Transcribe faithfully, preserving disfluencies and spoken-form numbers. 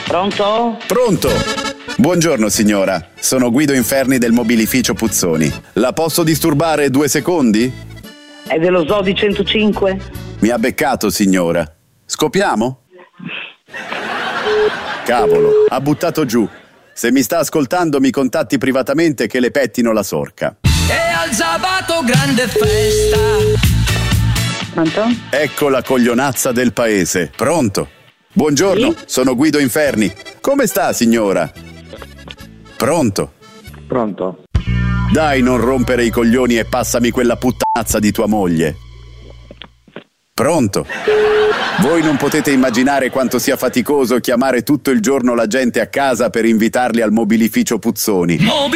Pronto? Pronto! Buongiorno signora, sono Guido Inferni del mobilificio Puzzoni. La posso disturbare due secondi? È dello Zodi centocinque? Mi ha beccato signora. Scopiamo? Cavolo, ha buttato giù. Se mi sta ascoltando mi contatti privatamente che le pettino la sorca. E al sabato grande festa. Pronto? Ecco la coglionazza del paese. Pronto? Buongiorno, Sì? sono Guido Inferni. Come sta signora? Pronto? Pronto? Dai, non rompere i coglioni e passami quella puttanazza di tua moglie. Pronto? Voi non potete immaginare quanto sia faticoso chiamare tutto il giorno la gente a casa per invitarli al mobilificio Puzzoni.